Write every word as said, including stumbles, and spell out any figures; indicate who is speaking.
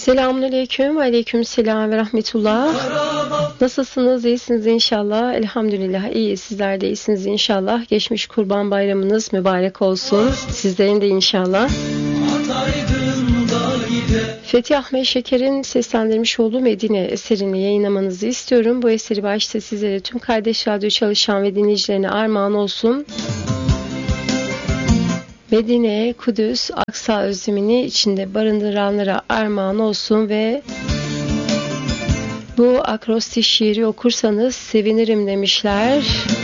Speaker 1: Selamünaleyküm, aleykümselam ve rahmetullah. Nasılsınız? İyisiniz inşallah. Elhamdülillah iyi. Sizler de iyisiniz inşallah. Geçmiş Kurban Bayramınız mübarek olsun. Sizlerin de inşallah. Fethi Ahmet Şeker'in seslendirmiş olduğu Medine eserini yayınlamanızı istiyorum. Bu eseri başta sizlere, tüm Kardeş Radyo çalışan ve dinleyicilerine armağan olsun. Medine, Kudüs, Aksa özlemini içinde barındıranlara armağan olsun ve bu akrostiş şiiri okursanız sevinirim demişler.